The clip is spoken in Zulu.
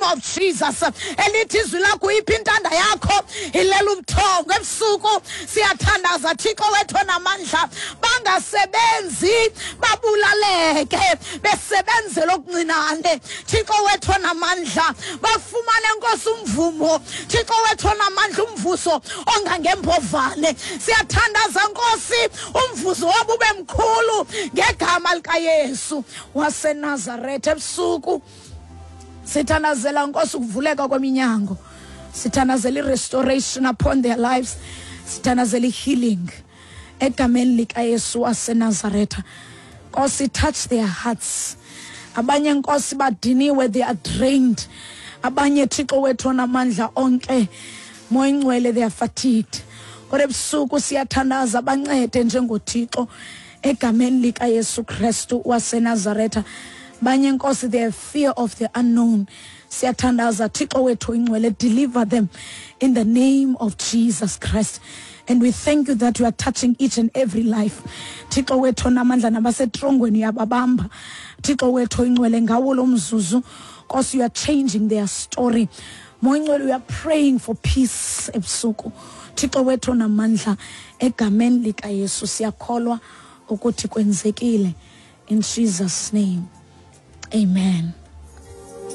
of Jesus. Elithi izwi lakho iphi intanda yakho ilela ubuthongo ebusuku siyathandaza Thixo wethu namandla bangasebenzi babulaleke besebenzela okuncinane Thixo wethu namandla bafumane Nkosi umvumo Thixo wethu namandla umvuso ongangembovane siyathandaza Nkosi umvuso wabo ube mkhulu ngegama lika Yesu waseNazaretha ebusuku sithandazela Nkosi ukuvuleka kweminyango sithandazela restoration upon their lives sithandazela healing egameni lika Yesu waseNazaretha Nkosi touch their hearts abanye Nkosi badiniwe they are drained abanye Thixo wethu namandla onke moya ingcwele they are fatigued kodwa ebusuku siyathandaza bancede njengoThixo egameni lika Yesu Kristu waseNazaretha banye Nkosi they have fear of the unknown siyathandaza Thixo wethu ingcwele deliver them in the name of Jesus Christ. And we thank you that you are touching each and every life. Thixo wethu namandla nabasetrongweni yababamba. Thixo wethu ingcwele ngawo lo mzuzu. Because you are changing their story. Moingcwele we are praying for peace ebusuku. Thixo wethu namandla egameni lika Yesu siyakholwa ukuthi kwenzekile in Jesus name. Amen.